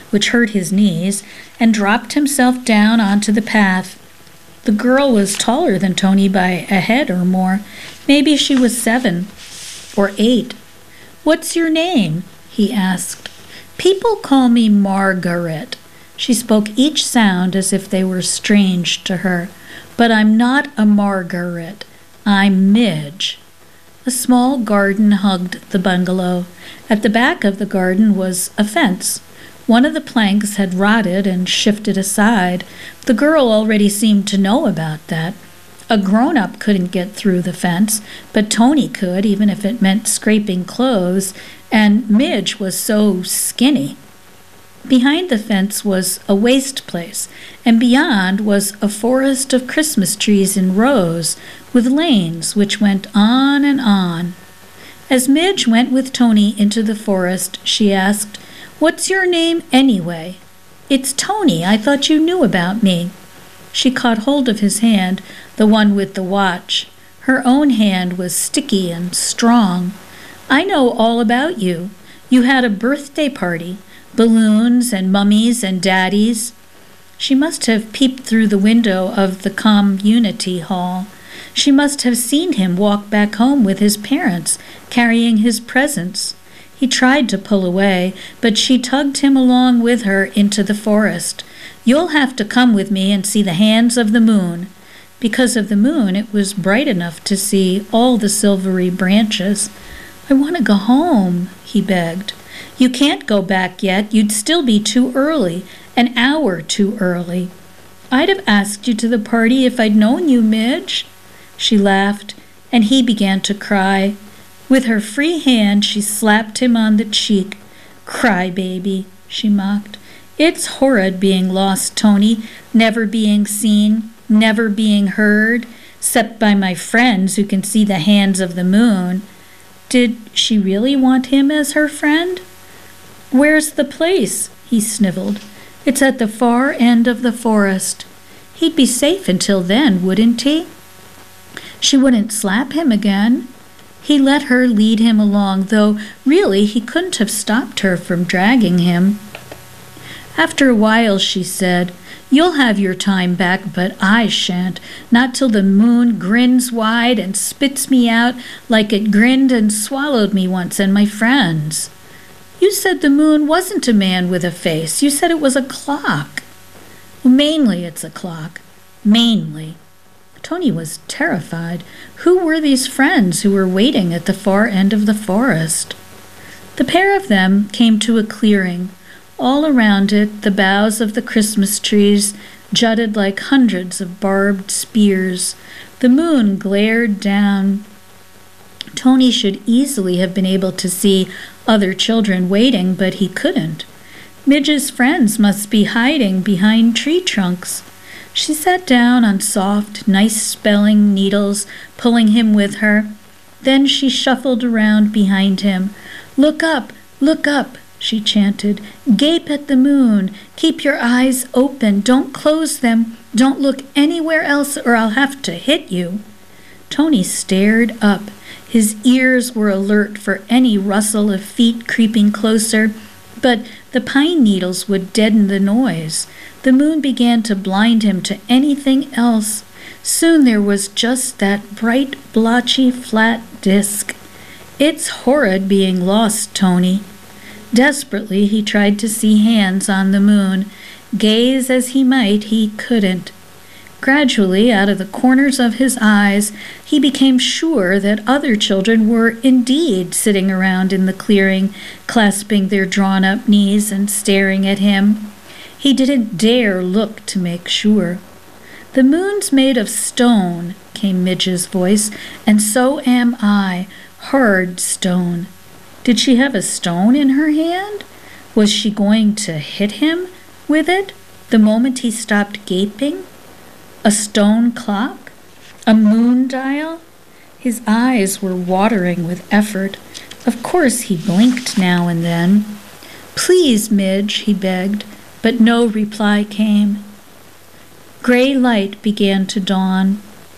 which hurt his knees, and dropped himself down onto the path. The girl was taller than Tony by a head or more. Maybe she was 7 or 8. "What's your name?" he asked. "People call me Margaret." She spoke each sound as if they were strange to her. "But I'm not a Margaret. I'm Midge." A small garden hugged the bungalow. At the back of the garden was a fence. One of the planks had rotted and shifted aside. The girl already seemed to know about that. A grown-up couldn't get through the fence, but Tony could, even if it meant scraping clothes, and Midge was so skinny. Behind the fence was a waste place, and beyond was a forest of Christmas trees in rows, with lanes which went on and on. As Midge went with Tony into the forest, she asked, "What's your name anyway?" "It's Tony. I thought you knew about me." She caught hold of his hand, the one with the watch. Her own hand was sticky and strong. "I know all about you. You had a birthday party. Balloons and mummies and daddies." She must have peeped through the window of the community hall. She must have seen him walk back home with his parents, carrying his presents. He tried to pull away, but she tugged him along with her into the forest. "You'll have to come with me and see the hands of the moon." Because of the moon, it was bright enough to see all the silvery branches. "I want to go home," he begged. "You can't go back yet. You'd still be too early, an hour too early." "I'd have asked you to the party if I'd known you, Midge." She laughed, and he began to cry. With her free hand, she slapped him on the cheek. "Cry, baby," she mocked. "It's horrid being lost, Tony, never being seen, never being heard, except by my friends who can see the hands of the moon." Did she really want him as her friend? "Where's the place?" he sniveled. "It's at the far end of the forest." He'd be safe until then, wouldn't he? She wouldn't slap him again. He let her lead him along, though really he couldn't have stopped her from dragging him. After a while she said, "You'll have your time back, but I shan't. Not till the moon grins wide and spits me out like it grinned and swallowed me once and my friends." "You said the moon wasn't a man with a face. You said it was a clock." "Mainly it's a clock. Mainly." Tony was terrified. Who were these friends who were waiting at the far end of the forest? The pair of them came to a clearing. All around it, the boughs of the Christmas trees jutted like hundreds of barbed spears. The moon glared down. Tony should easily have been able to see other children waiting, but he couldn't. Midge's friends must be hiding behind tree trunks. She sat down on soft, nice-spelling needles, pulling him with her. Then she shuffled around behind him. Look up, she chanted. "Gape at the moon. Keep your eyes open. Don't close them. Don't look anywhere else or I'll have to hit you." Tony stared up. His ears were alert for any rustle of feet creeping closer, but the pine needles would deaden the noise. The moon began to blind him to anything else. Soon there was just that bright, blotchy, flat disk. "It's horrid being lost, Tony." Desperately, he tried to see hands on the moon. Gaze as he might, he couldn't. Gradually, out of the corners of his eyes, he became sure that other children were indeed sitting around in the clearing, clasping their drawn-up knees and staring at him. He didn't dare look to make sure. "The moon's made of stone," came Midge's voice, "and so am I, hard stone." Did she have a stone in her hand? Was she going to hit him with it the moment he stopped gaping? A stone clock? A moon dial? His eyes were watering with effort. Of course he blinked now and then. "Please, Midge," he begged, but no reply came. Gray light began to dawn.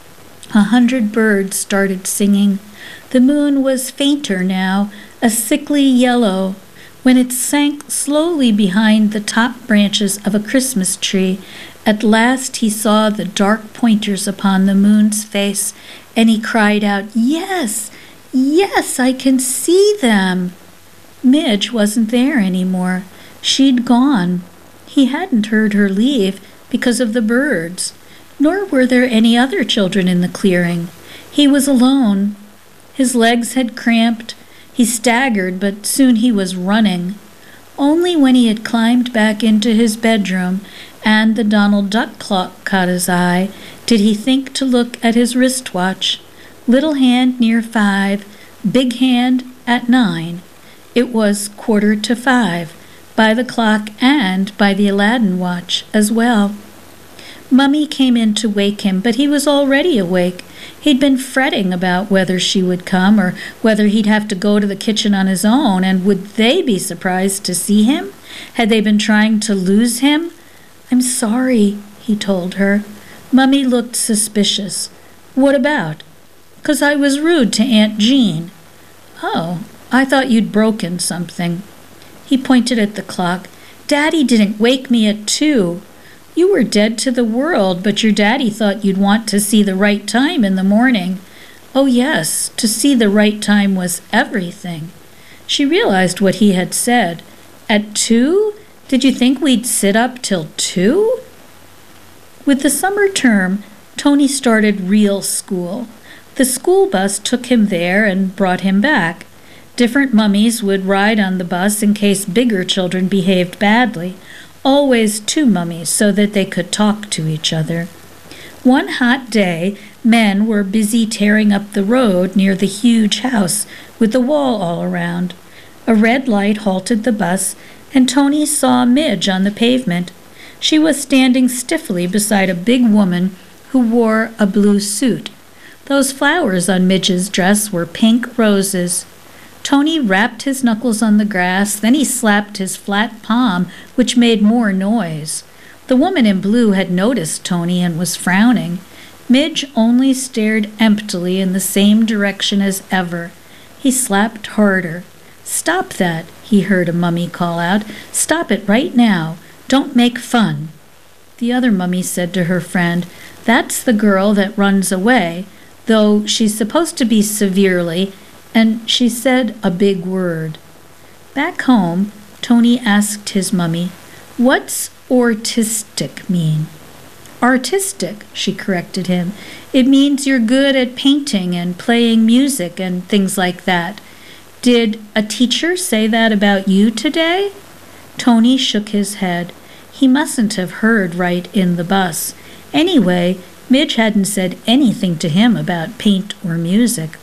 100 birds started singing. The moon was fainter now, a sickly yellow. When it sank slowly behind the top branches of a Christmas tree, at last he saw the dark pointers upon the moon's face, and he cried out, "Yes, yes, I can see them." Midge wasn't there anymore. She'd gone. He hadn't heard her leave because of the birds, nor were there any other children in the clearing. He was alone. His legs had cramped. He staggered, but soon he was running. Only when he had climbed back into his bedroom and the Donald Duck clock caught his eye did he think to look at his wristwatch. Little hand near 5, big hand at 9. It was 4:45, by the clock and by the Aladdin watch as well. Mummy came in to wake him, but he was already awake. He'd been fretting about whether she would come or whether he'd have to go to the kitchen on his own, and would they be surprised to see him? Had they been trying to lose him? "I'm sorry," he told her. Mummy looked suspicious. "What about?" "'Cause I was rude to Aunt Jean." "Oh, I thought you'd broken something." He pointed at the clock. "Daddy didn't wake me at 2. You were dead to the world, but your daddy thought you'd want to see the right time in the morning." Oh yes, to see the right time was everything. She realized what he had said. "At 2? Did you think we'd sit up till 2? With the summer term, Tony started real school. The school bus took him there and brought him back. Different mummies would ride on the bus in case bigger children behaved badly. Always 2 mummies so that they could talk to each other. One hot day, men were busy tearing up the road near the huge house with the wall all around. A red light halted the bus, and Tony saw Midge on the pavement. She was standing stiffly beside a big woman who wore a blue suit. Those flowers on Midge's dress were pink roses. Tony rapped his knuckles on the grass, then he slapped his flat palm, which made more noise. The woman in blue had noticed Tony and was frowning. Midge only stared emptily in the same direction as ever. He slapped harder. "Stop that," he heard a mummy call out. "Stop it right now. Don't make fun." The other mummy said to her friend, "That's the girl that runs away, though she's supposed to be severely, and she said a big word." Back home, Tony asked his mummy, "What's autistic mean?" "Artistic," she corrected him. "It means you're good at painting and playing music and things like that. Did a teacher say that about you today?" Tony shook his head. He mustn't have heard right in the bus. Anyway, Midge hadn't said anything to him about paint or music.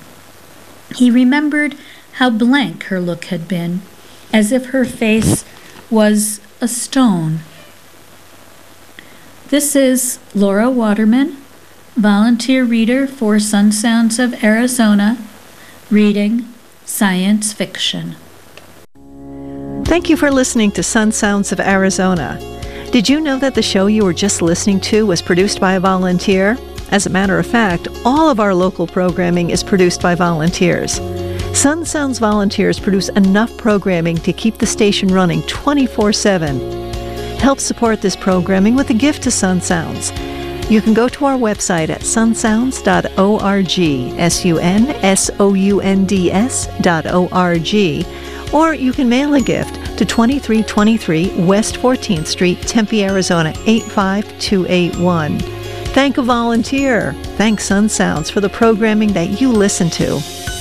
He remembered how blank her look had been, as if her face was a stone. This is Laura Waterman, volunteer reader for Sun Sounds of Arizona, reading science fiction. Thank you for listening to Sun Sounds of Arizona. Did you know that the show you were just listening to was produced by a volunteer? As a matter of fact, all of our local programming is produced by volunteers. Sun Sounds volunteers produce enough programming to keep the station running 24/7. Help support this programming with a gift to Sun Sounds. You can go to our website at sunsounds.org, sunsounds.org, or you can mail a gift to 2323 West 14th Street, Tempe, Arizona 85281. Thank a volunteer. Thank Sun Sounds for the programming that you listen to.